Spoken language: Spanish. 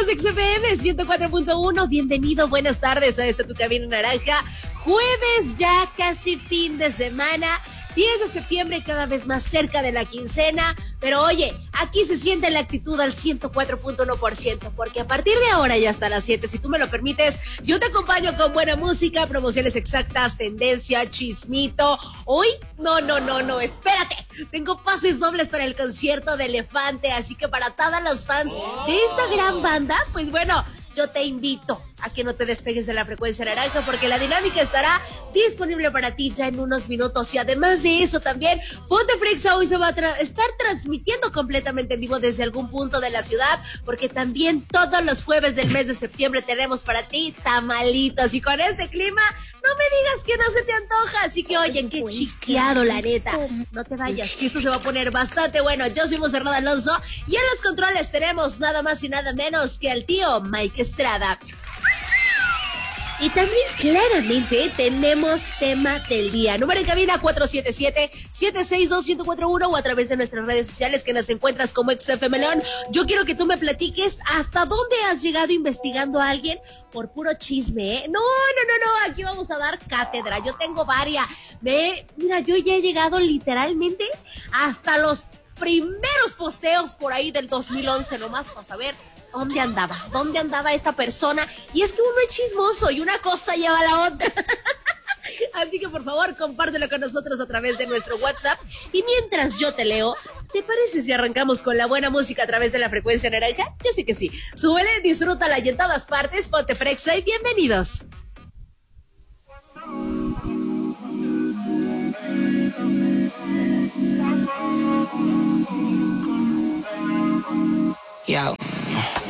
Amigos de XFM 104.1, bienvenido, buenas tardes a esta tu cabina naranja. Jueves ya, casi fin de semana, 10 de septiembre, cada vez más cerca de la quincena. Pero oye, aquí se siente la actitud al 104.1%, porque a partir de ahora y hasta las 7, si tú me lo permites, yo te acompaño con buena música, promociones exactas, tendencia, chismito. Hoy, no, espérate, tengo pases dobles para el concierto de Elefante, así que para todos los fans de esta gran banda, pues bueno, yo te invito a que no te despegues de la frecuencia naranja, porque la dinámica estará disponible para ti ya en unos minutos. Y además de eso también, Ponte Frexa hoy se va a estar transmitiendo completamente en vivo desde algún punto de la ciudad, porque también todos los jueves del mes de septiembre tenemos para ti tamalitos. Y con este clima, no me digas que no se te antoja. Así que oye, qué chiqueado, la neta. No te vayas, que esto se va a poner bastante bueno. Yo soy Monserrat Alonso y en los controles tenemos nada más y nada menos que al tío Mike Estrada. Y también claramente tenemos tema del día. Número en cabina 477-762-1041 o a través de nuestras redes sociales que nos encuentras como XFM León. Yo quiero que tú me platiques hasta dónde has llegado investigando a alguien por puro chisme, ¿eh? No, aquí vamos a dar cátedra. Yo tengo varias. Mira, yo ya he llegado literalmente hasta los primeros posteos por ahí del 2011, nomás para saber ¿dónde andaba esta persona? Y es que uno es chismoso y una cosa lleva a la otra. Así que por favor, compártelo con nosotros a través de nuestro WhatsApp. Y mientras yo te leo, ¿te parece si arrancamos con la buena música a través de la frecuencia naranja? Yo sé que sí. Súbele, disfrútala y en todas partes, ponte frexa y bienvenidos. Yo.